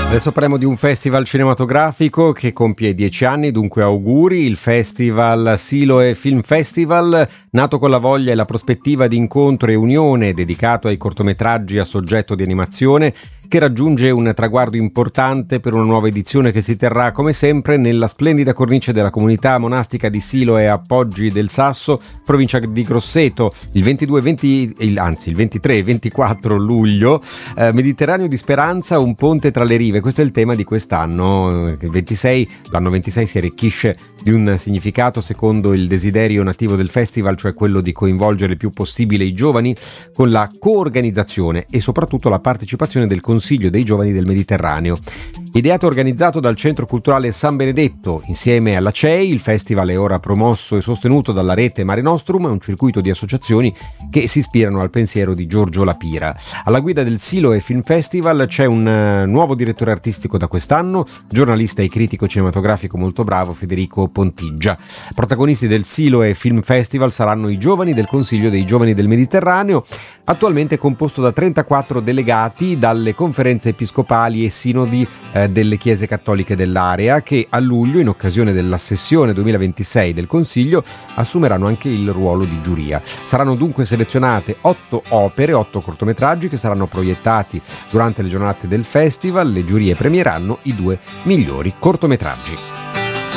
Adesso parliamo di un festival cinematografico che compie 10 anni, dunque auguri. Il festival Siloe Film Festival, nato con la voglia e la prospettiva di incontro e unione, dedicato ai cortometraggi a soggetto di animazione, che raggiunge un traguardo importante per una nuova edizione che si terrà come sempre nella splendida cornice della comunità monastica di Siloe a Poggi del Sasso, provincia di Grosseto, il 23 e 24 luglio. Mediterraneo di speranza, un ponte tra le rive, questo è il tema di quest'anno. L'anno 26 si arricchisce di un significato secondo il desiderio nativo del festival, cioè quello di coinvolgere il più possibile i giovani con la coorganizzazione e soprattutto la partecipazione del Consiglio dei Giovani del Mediterraneo. Ideato e organizzato dal Centro Culturale San Benedetto insieme alla CEI, il festival è ora promosso e sostenuto dalla rete Mare Nostrum, un circuito di associazioni che si ispirano al pensiero di Giorgio Lapira. Alla guida del Siloe Film Festival c'è un nuovo direttore artistico da quest'anno, giornalista e critico cinematografico molto bravo, Federico Pontiggia. Protagonisti del Siloe Film Festival saranno i giovani del Consiglio dei Giovani del Mediterraneo, attualmente composto da 34 delegati dalle conferenze episcopali e sinodi delle chiese cattoliche dell'area, che a luglio, in occasione della sessione 2026 del Consiglio, assumeranno anche il ruolo di giuria. Saranno dunque selezionate 8 opere, 8 cortometraggi che saranno proiettati durante le giornate del festival. Le giurie premieranno i 2 migliori cortometraggi.